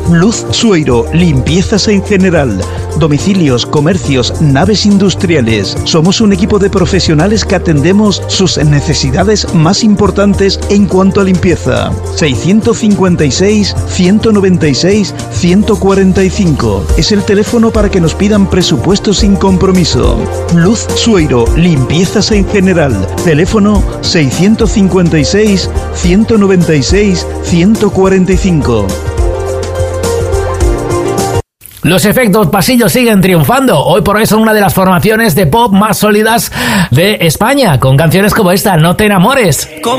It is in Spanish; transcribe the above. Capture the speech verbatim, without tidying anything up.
Luz Sueiro, limpiezas en general, domicilios, comercios, naves industriales. Somos un equipo de profesionales que atendemos sus necesidades más importantes en cuanto a limpieza. seiscientos cincuenta y seis, ciento noventa y seis, ciento cuarenta y cinco. Es el teléfono para que nos pidan presupuestos sin compromiso. Luz Sueiro, limpiezas en general. Teléfono seiscientos cincuenta y seis, ciento noventa y seis, ciento cuarenta y cinco. Los Efectos Pasillo siguen triunfando. Hoy por hoy son una de las formaciones de pop más sólidas de España, con canciones como esta, No te enamores.